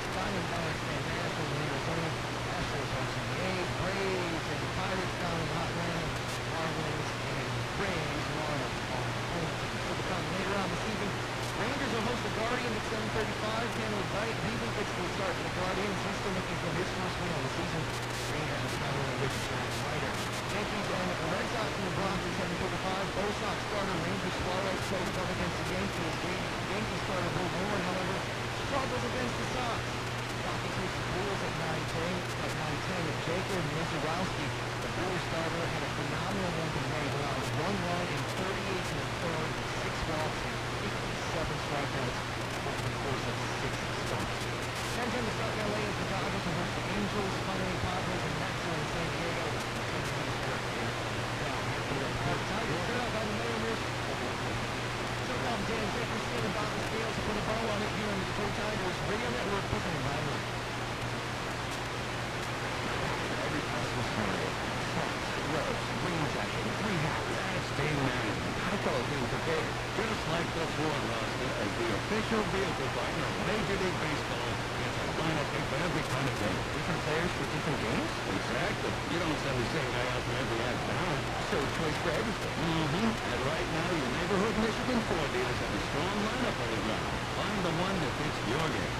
Diamondbacks and Nationals in Arizona. Astros hosting the A's, Braves and Pirates down in the hot land. Marlins and Rays are on home team. So to come later on this evening, Rangers will host the Guardians at 7:35. Cameron Beasley gets the start for the Guardians. He's still looking for his first win of the season. Rangers are traveling with Jack Leiter. Yankees and the Red Sox in the Bronx at 7:45. Both Sox starter Ranger Suarez plays up against the Yankees. Yankee starter Bill Moore, however, struggles against the Sox. Rockies host the Brewers at 9:10 with Jacob Misiorowski. The Brewers starter had a phenomenal one today, allowed 1 run in 38 and a third, 6 walks, and 57 strikeouts over the course of 6 starts. 10:10 to start LA as the Dodgers will host the Angels. Finally, Padres and Mets are in San Diego. Tigers set up by the Mariners. So now Dan Dickerson and Bob Scales put a ball on it here on the Detroit Tigers Radio Network presented by Merck. Every possible scenario. Socks, gloves, rain jacket, 3 hats. That's Dave Manning. I call it being prepared. Just like the Ford roster as the official vehicle partner of Major League Baseball, it's a lineup pick for every kind of game. Different players for different games? Exactly. You don't send the same guy out for every ad down. So choice for everything. And right now, your neighborhood Michigan Ford dealers have a strong lineup on the ground. Find the one that fits your game.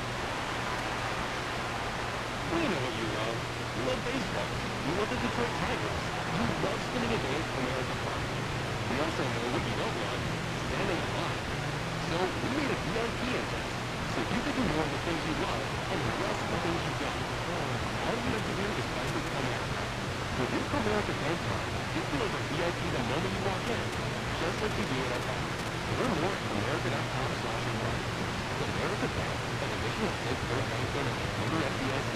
We know what you love. You love baseball. You love the Detroit Tigers. You love spending a day at Comerica Park. We also know what you don't love, standing in line. So we made a VIP entrance, so you can do more of the things you love and less of the things you don't. All you have to do is find your Comerica. With your Comerica bank card, you feel like a VIP the moment you walk in, just like you do at our bank. Learn more at Comerica.com/enroll. Comerica Bank, an additional Fifth Third Bank benefit under FDIC.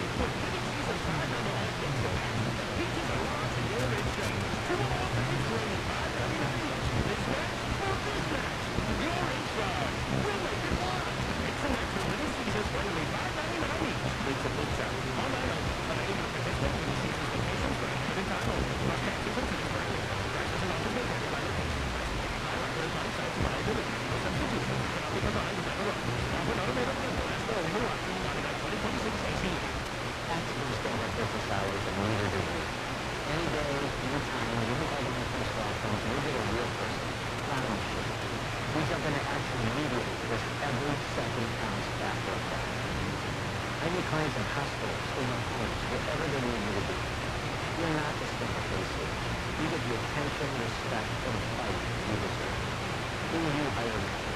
Activities don't have business hours, and neither do we. Any day, anytime, even by the insurance law firms, we get a real person, not a machine. We jump into action immediately because every second counts after a call. I need clients in hospitals, in our homes, wherever they need me to be. You're not just going to face it. You get the attention, respect, and fight you deserve. Who will you hire next?